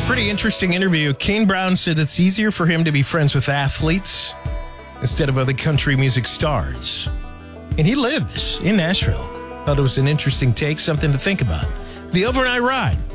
Pretty interesting interview. Kane Brown said it's easier for him to be friends with athletes instead of other country music stars. And he lives in Nashville. Thought it was an interesting take, something to think about. The Overnight Ride